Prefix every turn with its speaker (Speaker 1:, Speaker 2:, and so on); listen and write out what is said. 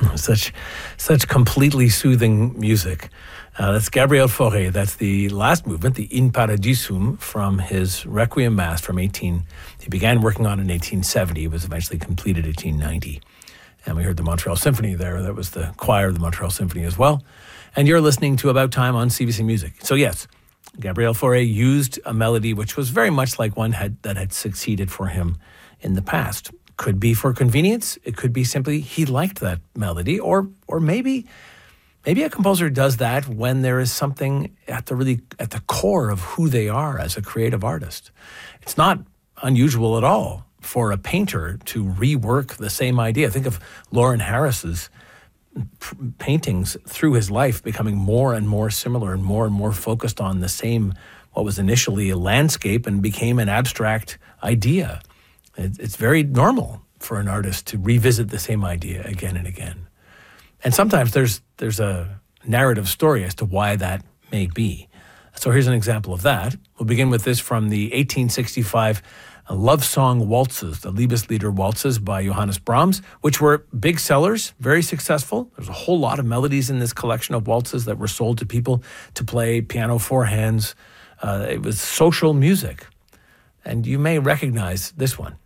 Speaker 1: Such completely soothing music. That's Gabriel Fauré. That's the last movement, the In Paradisum, from his Requiem Mass from he began working on in 1870. It was eventually completed in 1890. And we heard the Montreal Symphony there. That was the choir of the Montreal Symphony as well. And you're listening to About Time on CBC Music. So yes, Gabriel Fauré used a melody which was very much like one that had succeeded for him in the past. Could be for convenience. It could be simply he liked that melody, or maybe a composer does that when there is something at the core of who they are as a creative artist. It's not unusual at all for a painter to rework the same idea. Think of Lauren Harris's paintings through his life becoming more and more similar and more focused on the same, what was initially a landscape and became an abstract idea. It's very normal for an artist to revisit the same idea again and again. And sometimes there's a narrative story as to why that may be. So here's an example of that. We'll begin with this from the 1865 love song waltzes, the Liebeslieder waltzes by Johannes Brahms, which were big sellers, very successful. There's a whole lot of melodies in this collection of waltzes that were sold to people to play piano four hands. It was social music. And you may recognize this one.